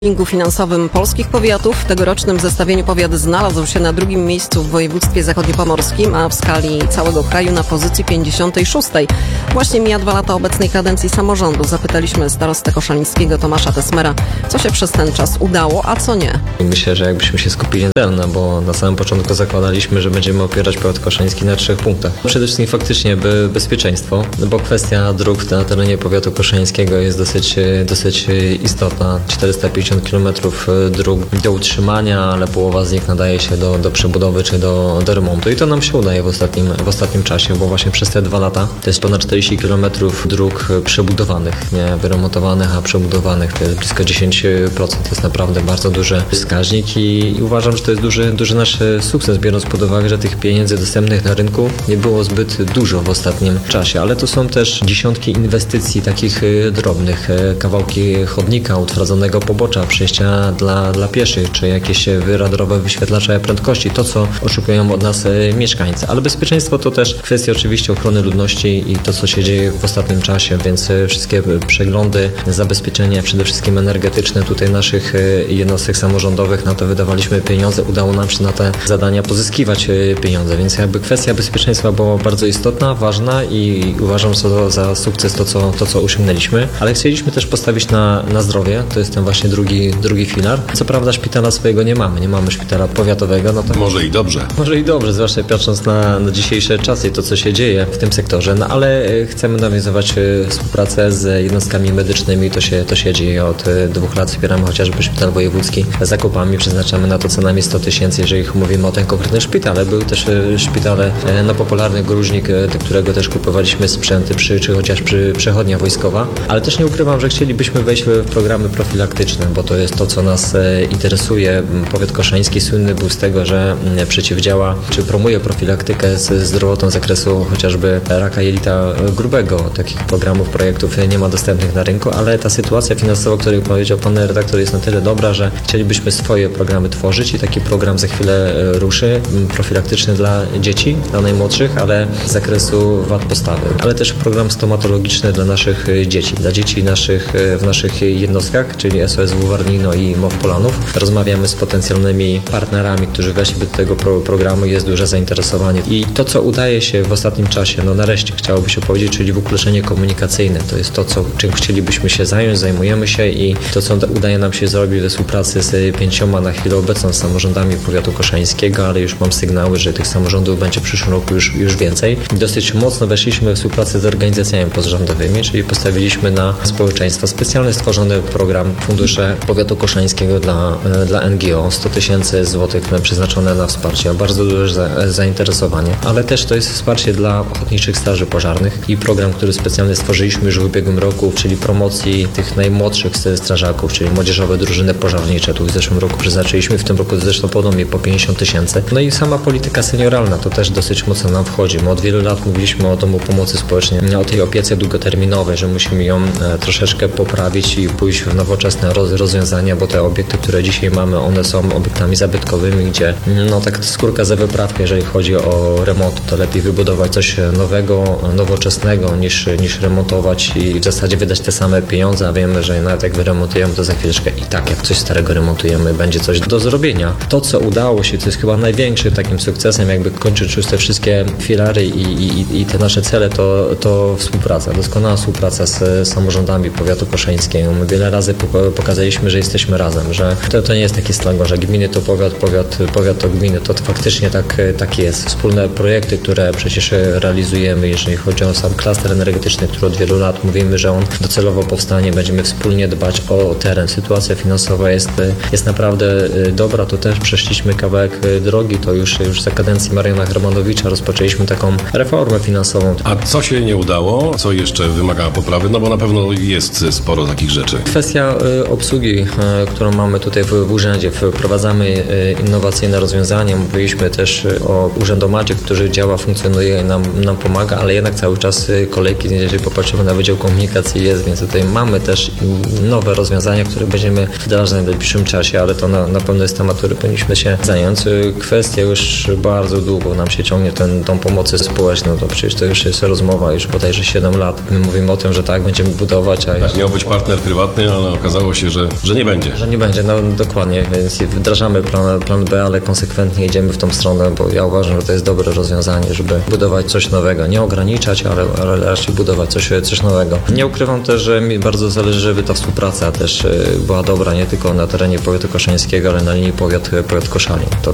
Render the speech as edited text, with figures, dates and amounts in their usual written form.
W rankingu finansowym polskich powiatów w tegorocznym zestawieniu powiat znalazł się na drugim miejscu w województwie zachodniopomorskim, a w skali całego kraju na pozycji 56. Właśnie mija 2 lata obecnej kadencji samorządu. Zapytaliśmy starostę koszalińskiego Tomasza Tesmera, co się przez ten czas udało, a co nie. Myślę, że jakbyśmy się skupili na bo na samym początku zakładaliśmy, że będziemy opierać powiat koszaliński na 3 punktach. Przede wszystkim faktycznie bezpieczeństwo, bo kwestia dróg na terenie powiatu koszalińskiego jest dosyć istotna. 450 km dróg do utrzymania, ale połowa z nich nadaje się do przebudowy czy do remontu i to nam się udaje w ostatnim czasie, bo właśnie przez te 2 lata to jest ponad 40 km dróg przebudowanych, nie wyremontowanych, a przebudowanych. To jest blisko 10%. To jest naprawdę bardzo duży wskaźnik i uważam, że to jest duży nasz sukces, biorąc pod uwagę, że tych pieniędzy dostępnych na rynku nie było zbyt dużo w ostatnim czasie, ale to są też dziesiątki inwestycji takich drobnych, kawałki chodnika, utwardzonego pobocza, przejścia dla pieszych, czy jakieś radrowe wyświetlacze prędkości, to co oczekują od nas mieszkańcy. Ale bezpieczeństwo to też kwestia oczywiście ochrony ludności i to co się dzieje w ostatnim czasie, więc wszystkie przeglądy, zabezpieczenie przede wszystkim energetyczne tutaj naszych jednostek samorządowych, na to wydawaliśmy pieniądze, udało nam się na te zadania pozyskiwać pieniądze, więc jakby kwestia bezpieczeństwa była bardzo istotna, ważna i uważam za sukces to co osiągnęliśmy, ale chcieliśmy też postawić na zdrowie, to jest ten właśnie drugi filar. Co prawda szpitala swojego nie mamy szpitala powiatowego. No to Może i dobrze, zwłaszcza patrząc na dzisiejsze czasy i to, co się dzieje w tym sektorze, no ale chcemy nawiązywać współpracę z jednostkami medycznymi, to się dzieje od 2 lat, wspieramy chociażby szpital wojewódzki zakupami, przeznaczamy na to co najmniej 100 000, jeżeli mówimy o ten konkretny szpital, ale były też szpitale, popularny Gruźnik, do którego też kupowaliśmy sprzęty, czy chociaż przy przechodnia wojskowa, ale też nie ukrywam, że chcielibyśmy wejść w programy profilaktyczne, bo to jest to, co nas interesuje. Powiat koszaliński słynny był z tego, że przeciwdziała, czy promuje profilaktykę zdrowotną z zakresu chociażby raka jelita grubego. Takich programów, projektów nie ma dostępnych na rynku, ale ta sytuacja finansowa, o której powiedział pan redaktor, jest na tyle dobra, że chcielibyśmy swoje programy tworzyć i taki program za chwilę ruszy, profilaktyczny dla dzieci, dla najmłodszych, ale z zakresu wad postawy, ale też program stomatologiczny dla naszych dzieci, w naszych jednostkach, czyli SOSW Warnino i MOW Polanów. Rozmawiamy z potencjalnymi partnerami, którzy weszliby do tego programu, jest duże zainteresowanie. I to, co udaje się w ostatnim czasie, nareszcie chciałoby się powiedzieć, czyli wykluczenie komunikacyjne. To jest to, czym chcielibyśmy się zająć, zajmujemy się i to, co udaje nam się zrobić we współpracy z 5 na chwilę obecną samorządami powiatu koszalińskiego, ale już mam sygnały, że tych samorządów będzie w przyszłym roku już więcej. Dosyć mocno weszliśmy w współpracę z organizacjami pozarządowymi, czyli postawiliśmy na społeczeństwo specjalny stworzony program Fundusze Powiatu Koszalińskiego dla NGO, 100 000 złotych przeznaczone na wsparcie, bardzo duże zainteresowanie, ale też to jest wsparcie dla ochotniczych straży pożarnych i program, który specjalnie stworzyliśmy już w ubiegłym roku, czyli promocji tych najmłodszych strażaków, czyli młodzieżowe drużyny pożarnicze. Tu w zeszłym roku przeznaczyliśmy, w tym roku zresztą podobnie po 50 000. No i sama polityka senioralna to też dosyć mocno nam wchodzi. My od wielu lat mówiliśmy o domu pomocy społecznej, o tej opiece długoterminowej, że musimy ją troszeczkę poprawić i pójść w nowoczesne rozwiązania, bo te obiekty, które dzisiaj mamy, one są obiektami zabytkowymi, gdzie tak skórka za wyprawkę, jeżeli chodzi o remont, to lepiej wybudować coś nowego, nowoczesnego niż remontować i w zasadzie wydać te same pieniądze, a wiemy, że nawet jak wyremontujemy, to za chwileczkę i tak jak coś starego remontujemy, będzie coś do zrobienia. To, co udało się, to jest chyba największym takim sukcesem, jakby kończyć już te wszystkie filary i te nasze cele, to współpraca, doskonała współpraca z samorządami powiatu koszalińskiego. My wiele razy pokazaliśmy, że jesteśmy razem, że to nie jest taki slang, że gminy to powiat to gminy, to faktycznie tak jest. Wspólne projekty, które przecież realizujemy, jeżeli chodzi o sam klaster energetyczny, który od wielu lat mówimy, że on docelowo powstanie, będziemy wspólnie dbać o teren. Sytuacja finansowa jest naprawdę dobra, to też przeszliśmy kawałek drogi, to już za kadencji Mariana Hermanowicza rozpoczęliśmy taką reformę finansową. A co się nie udało? Co jeszcze wymaga poprawy? No bo na pewno jest sporo takich rzeczy. Kwestia obsługi, którą mamy tutaj w urzędzie. Wprowadzamy innowacyjne rozwiązania. Mówiliśmy też o urzędomacie, który działa, funkcjonuje i nam pomaga, ale jednak cały czas kolejki, jeżeli popatrzymy na Wydział Komunikacji jest, więc tutaj mamy też nowe rozwiązania, które będziemy wdrażać w najbliższym czasie, oczywiście, ale to na pewno jest temat, który powinniśmy się zająć. Kwestia już bardzo długo nam się ciągnie tą pomocy społeczną, to przecież to już jest rozmowa już bodajże 7 lat. My mówimy o tym, że tak, będziemy budować, a Tak, miał być partner prywatny, ale okazało się, że nie będzie. że nie będzie, no dokładnie, więc wdrażamy plan B, ale konsekwentnie idziemy w tą stronę, bo ja uważam, że to jest dobre rozwiązanie, żeby budować coś nowego, nie ograniczać, ale raczej budować coś nowego. Nie ukrywam też, że mi bardzo zależy, żeby ta współpraca też była dobra, nie tylko na terenie powiatu koszalińskiego, ale na linii powiat Koszalin.